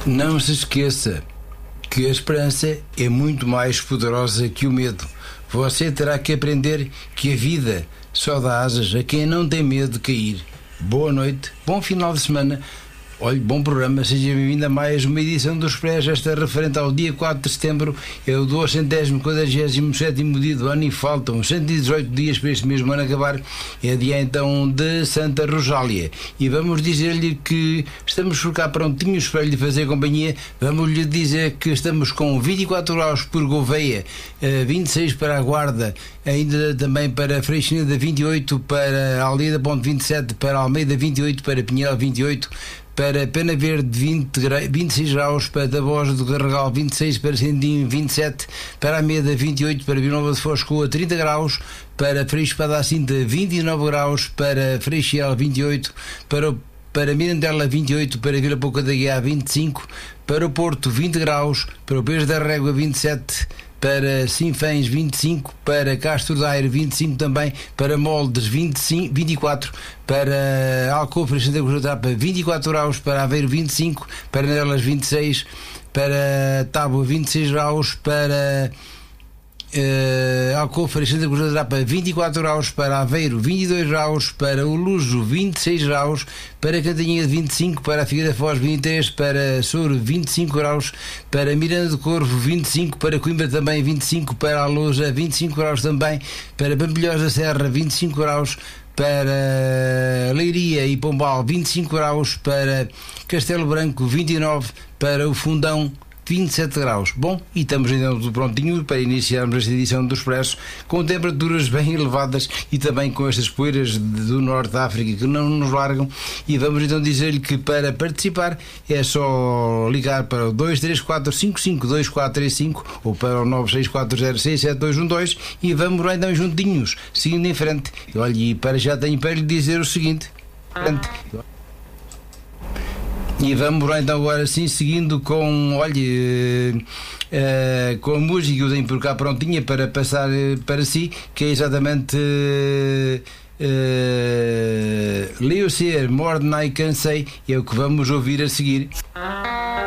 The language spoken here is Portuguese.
Não se esqueça que a esperança é muito mais poderosa que o medo. Você terá que aprender que a vida só dá asas a quem não tem medo de cair. Boa noite, bom final de semana. Olhe, bom programa, seja bem-vindo a mais uma edição do Expresso, esta referente ao dia 4 de setembro, é o 247º dia do ano e faltam 118 dias para este mesmo ano acabar, é dia então de Santa Rosália. E vamos dizer-lhe que estamos por cá prontinhos para lhe fazer companhia, vamos lhe dizer que estamos com 24 graus por Gouveia, 26 para a Guarda, ainda também para Freixineda 28, para Aldeia da Ponte 27, para Almeida 28, para Pinhel 28, para Pena Verde 26 graus, para Tabosa do Carregal 26, para Sendim 27, para Ameda 28, para Vila Nova de Foscoa 30 graus, para Freixo Espada à Cinta 29 graus, para Freixiel 28, para Mirandela 28, para Vila Pouca da Guiá 25, para o Porto 20 graus, para o Peixe da Régua 27, para Sinfãs 25, para Castro Daire 25 também, para Moldes 24, para Alcofre Santa Cruz da Trapa 24 graus, para Aveiro 25, para Nelas 26, para Tábua 26 graus, para Alcofre Santa Cruz da Trapa 24 graus, para Aveiro 22 graus, para o Luso 26 graus, para Cantanhede 25, para a Figueira da Foz 23, para Souro 25 graus, para Miranda do Corvo 25, para Coimbra também 25, para a Lousa 25 graus também, para Pampilhós da Serra 25 graus, para Leiria e Pombal 25 graus, para Castelo Branco 29, para o Fundão 27 graus. Bom, e estamos então prontinho para iniciarmos esta edição do Expresso com temperaturas bem elevadas e também com estas poeiras do Norte da África que não nos largam. E vamos então dizer-lhe que para participar é só ligar para o 234552435 ou para o 964067212 e vamos lá então juntinhos, seguindo em frente. Olha, e para já tenho para lhe dizer o seguinte. E vamos lá então agora sim, seguindo com, olha, com a música que eu tenho por cá prontinha para passar para si, que é exatamente Leo Sayer, More Than I Can Say, é o que vamos ouvir a seguir.